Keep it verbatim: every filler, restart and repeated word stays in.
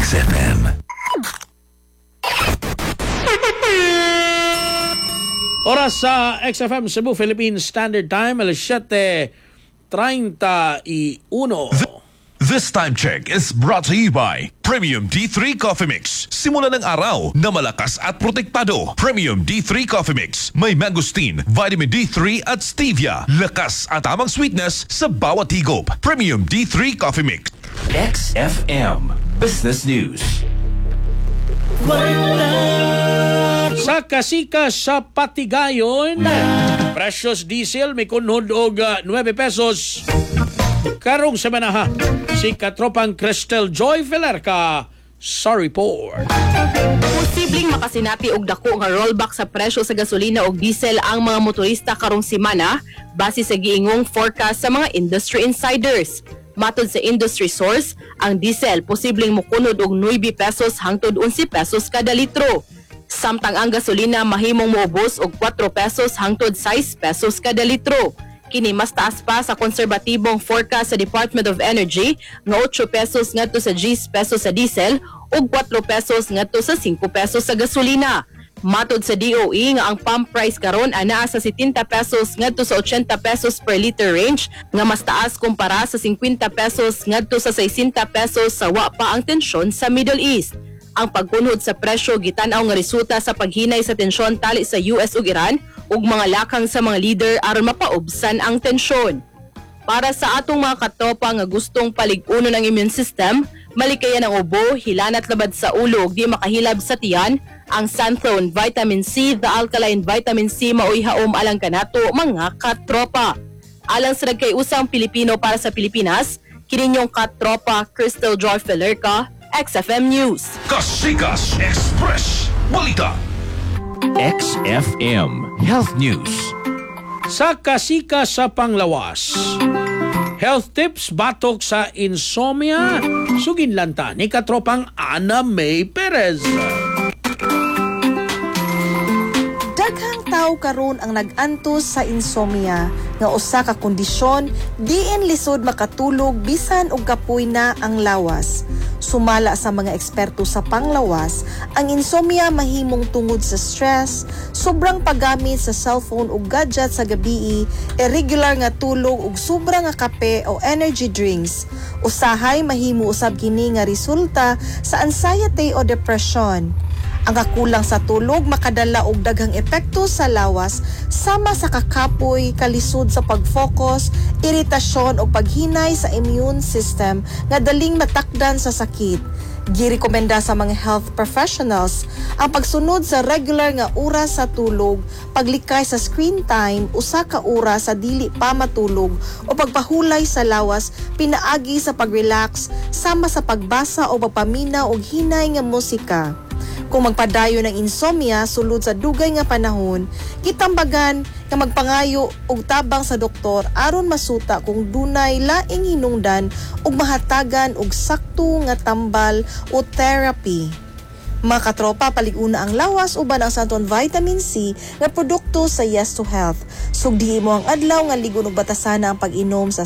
X F M. Oras sa X F M Cebu Philippine Standard Time, alas siyete treinta y uno. This time check is brought to you by Premium D three Coffee Mix. Simula ng araw na malakas at protektado. Premium D three Coffee Mix. May mangosteen, vitamin D three at stevia. Lakas at tamang sweetness sa bawat higop. Premium D three Coffee Mix. X F M Business News. Sa kasika sa Patigayon, precious diesel may kunhod og uh, nine pesos. Karong semana si katropang Crystal Joy Velerca sa report. Posibleng makasinapi og dako nga rollback sa presyo sa gasolina og diesel ang mga motorista karong semana base sa giingong forecast sa mga industry insiders. Matod sa industry source, ang diesel posibleng mokunod og nine pesos hangtod eleven pesos kada litro. Samtang ang gasolina mahimong moubos og four pesos hangtod six pesos kada litro. Kini mas taas pa sa konserbatibong forecast sa Department of Energy nga eight pesos ngadto sa ten pesos sa diesel ug four pesos ngadto sa five pesos sa gasolina. Matod sa D O E nga ang pump price karon anaa sa seventy pesos ngadto sa eighty pesos per liter range nga mas taas kumpara sa fifty pesos ngadto sa sixty pesos sa wa pa ang tensyon sa Middle East. Ang pagkunhod sa presyo gitan-aw nga resulta sa paghinay sa tensyon tali sa U S ug Iran ug mga lakang sa mga leader aron mapaubsan ang tensyon. Para sa atong mga katropa nga gustong palig-unon ang immune system, malikayan ang ubo, hilanat labad sa ulo ug di makahilab sa tiyan, ang Santhrone Vitamin C, the Alkaline Vitamin C maoy haom alang kanato mga katropa. Alang sa nagkayusang Pilipino para sa Pilipinas, kininyong katropa Crystal Joy Velerca, X F M News. Kasikas Express Balita. X F M Health News. Sa kasika sa Panglawas, health tips batok sa insomnia, suginlanta ni katropang Ana May Perez. Daghang tao karon ang nag-antos sa insomnia nga usa ka kondisyon diin lisod makatulog bisan og kapoy na ang lawas. Sumala sa mga eksperto sa panglawas, ang insomnia mahimong tungod sa stress, sobrang paggamit sa cellphone ug gadget sa gabii, irregular nga tulog ug sobra nga kape o energy drinks. Usahay mahimo usab kini nga resulta sa anxiety o depression. Ang kakulang sa tulog makadala og daghang epekto sa lawas sama sa kakapoy, kalisod sa pag-focus, iritasyon o paghinay sa immune system nga daling matakdan sa sakit. Girekomenda sa mga health professionals ang pagsunod sa regular nga oras sa tulog, paglikay sa screen time usa ka oras sa dili pa matulog o pagpahulay sa lawas pinaagi sa pag-relax sama sa pagbasa o pagpaminaw og hinay nga musika. Kung magpadayon ng insomnia sulod sa dugay nga panahon, kitambagan nga magpangayo og tabang sa doktor aron masuta kung dunay laing hinungdan ug mahatagan og sakto nga tambal o therapy. Mga katropa, palig-una ang lawas uban ang Santhrone Vitamin C nga produkto sa Yes to Health. Sugdihi mo ang adlaw nga ligon og batasana ang pag-inom sa